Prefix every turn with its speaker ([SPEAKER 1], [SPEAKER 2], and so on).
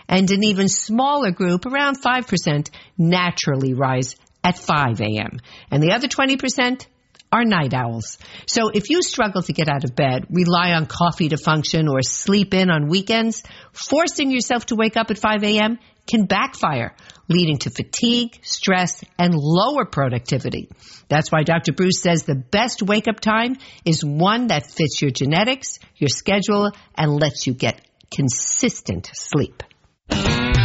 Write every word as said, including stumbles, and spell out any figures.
[SPEAKER 1] And an even smaller group, around five percent, naturally rise at five a.m. And the other twenty percent are night owls. So if you struggle to get out of bed, rely on coffee to function, or sleep in on weekends, forcing yourself to wake up at five a.m. can backfire, leading to fatigue, stress, and lower productivity. That's why Doctor Bruce says the best wake-up time is one that fits your genetics, your schedule, and lets you get consistent sleep.